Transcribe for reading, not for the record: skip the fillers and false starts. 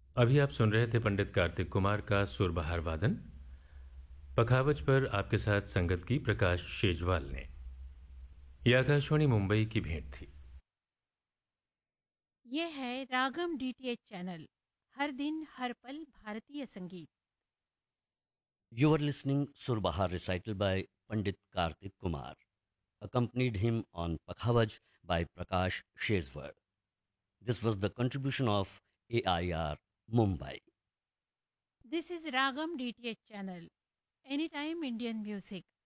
अभी आप सुन रहे थे पंडित कार्तिक कुमार का सुरबहार वादन। पखावज पर आपके साथ संगत की प्रकाश शेजवाल ने। यह आकाशवाणी मुंबई की भेंट थी। यह है रागम डीटीएच चैनल। हर दिन हर पल भारतीय संगीत। You were listening Surbahar recital by Pandit Kartik Kumar. Accompanied him on Pakhavaj by Prakash Shezwar. This was the contribution of AIR Mumbai. This is ragam DTH channel. Any time Indian music.